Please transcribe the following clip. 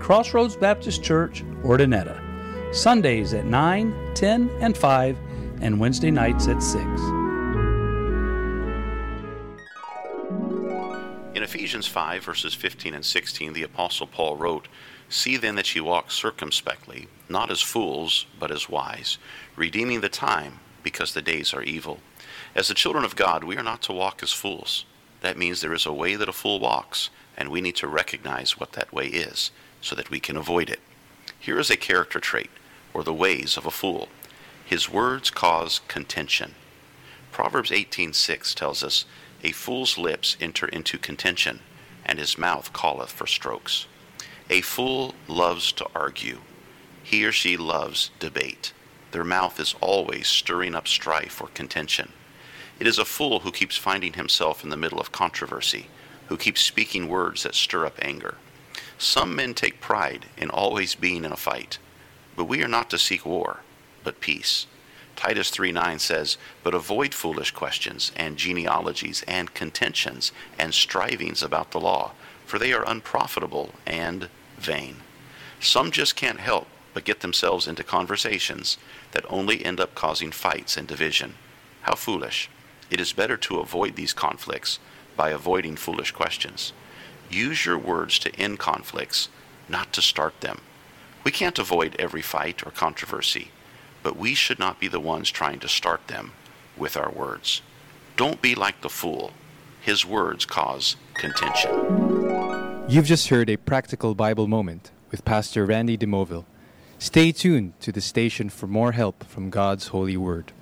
Crossroads Baptist Church, Ordinetta. Sundays at 9, 10, and 5, and Wednesday nights at 6. In Ephesians 5, verses 15 and 16, the Apostle Paul wrote, "See then that ye walk circumspectly, not as fools, but as wise, redeeming the time, because the days are evil." As the children of God, we are not to walk as fools. That means there is a way that a fool walks, and we need to recognize what that way is, so that we can avoid it. Here is a character trait, or the ways of a fool. His words cause contention. Proverbs 18:6 tells us, "A fool's lips enter into contention, and his mouth calleth for strokes." A fool loves to argue. He or she loves debate. Their mouth is always stirring up strife or contention. It is a fool who keeps finding himself in the middle of controversy, who keeps speaking words that stir up anger. Some men take pride in always being in a fight, but we are not to seek war, but peace. Titus 3:9 says, "But avoid foolish questions and genealogies and contentions and strivings about the law, for they are unprofitable and vain." Some just can't help but get themselves into conversations that only end up causing fights and division. How foolish. It is better to avoid these conflicts by avoiding foolish questions. Use your words to end conflicts, not to start them. We can't avoid every fight or controversy, but we should not be the ones trying to start them with our words. Don't be like the fool. His words cause contention. You've just heard a practical Bible moment with Pastor Randy DeMoville. Stay tuned to the station for more help from God's holy word.